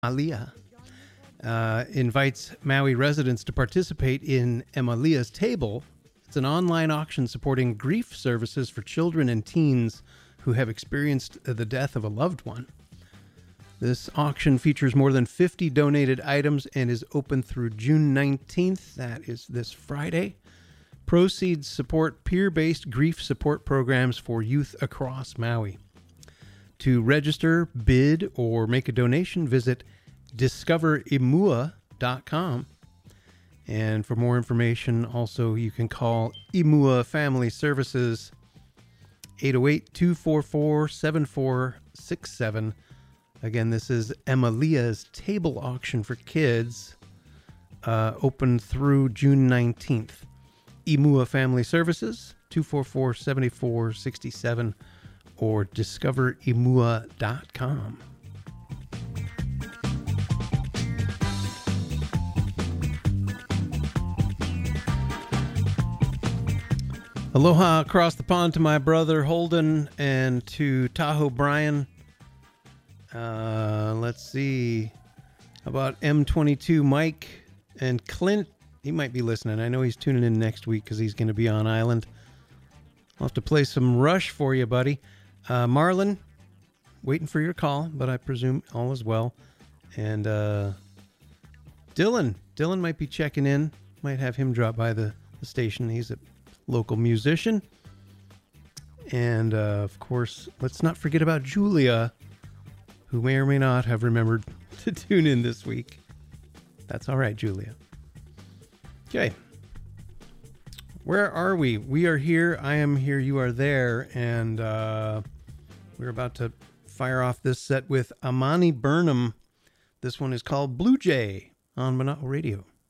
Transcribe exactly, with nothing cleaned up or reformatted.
Emalia uh, invites Maui residents to participate in Emalia's Table. It's an online auction supporting grief services for children and teens who have experienced the death of a loved one. This auction features more than fifty donated items and is open through June nineteenth. That is this Friday. Proceeds support peer-based grief support programs for youth across Maui. To register, bid, or make a donation, visit discover imua dot com. And for more information, also, you can call Imua Family Services, eight oh eight, two four four, seven four six seven. Again, this is Emalia's Table Auction for kids, uh, open through June nineteenth. Imua Family Services, two four four, seven four six seven, or discover imua dot com. Aloha across the pond to my brother Holden and to Tahoe Brian. Uh, let's see. How about M twenty-two Mike and Clint? He might be listening. I know he's tuning in next week because he's going to be on island. I'll have to play some Rush for you, buddy. Uh, Marlon, waiting for your call, but I presume all is well. And uh, Dylan. Dylan might be checking in. Might have him drop by the, the station. He's a local musician. And, uh, of course, let's not forget about Julia, who may or may not have remembered to tune in this week. That's all right, Julia. Okay. Where are we? We are here. I am here. You are there. And uh, we're about to fire off this set with Amani Burnham. This one is called Blue Jay on Mana'o Radio.